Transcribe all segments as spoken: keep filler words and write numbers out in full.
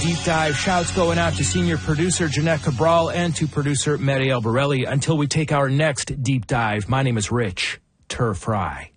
Deep Dive. Shouts going out to senior producer Jeanette Cabral and to producer Marielle Borelli. Until we take our next Deep Dive, my name is Rich Tur Fry.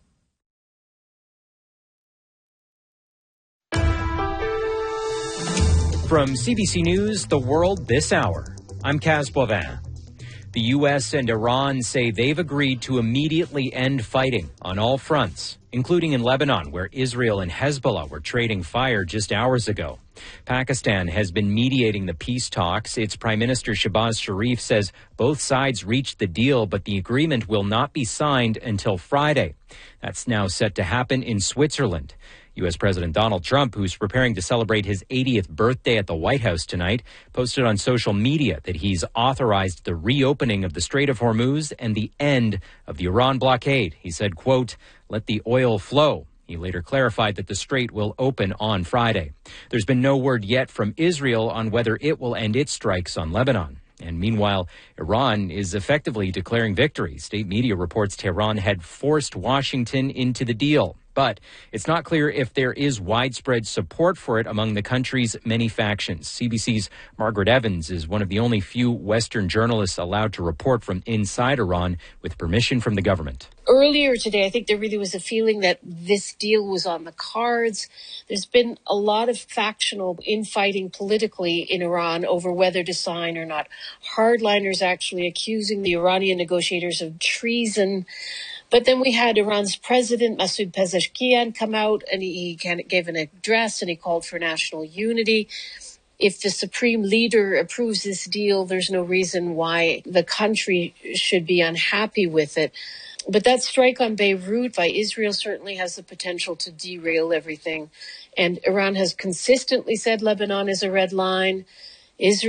From C B C News, The World This Hour, I'm Kaz Boivin. The U S and Iran say they've agreed to immediately end fighting on all fronts, including in Lebanon, where Israel and Hezbollah were trading fire just hours ago. Pakistan has been mediating the peace talks. Its Prime Minister Shehbaz Sharif says both sides reached the deal, but the agreement will not be signed until Friday. That's now set to happen in Switzerland. U S. President Donald Trump, who's preparing to celebrate his eightieth birthday at the White House tonight, posted on social media that he's authorized the reopening of the Strait of Hormuz and the end of the Iran blockade. He said, quote, "Let the oil flow." He later clarified that the strait will open on Friday. There's been no word yet from Israel on whether it will end its strikes on Lebanon. And meanwhile, Iran is effectively declaring victory. State media reports Tehran had forced Washington into the deal. But it's not clear if there is widespread support for it among the country's many factions. C B C's Margaret Evans is one of the only few Western journalists allowed to report from inside Iran with permission from the government. Earlier today, I think there really was a feeling that this deal was on the cards. There's been a lot of factional infighting politically in Iran over whether to sign or not. Hardliners actually accusing the Iranian negotiators of treason. But then we had Iran's president, Masoud Pezeshkian, come out and he gave an address and he called for national unity. If the supreme leader approves this deal, there's no reason why the country should be unhappy with it. But that strike on Beirut by Israel certainly has the potential to derail everything. And Iran has consistently said Lebanon is a red line. Israel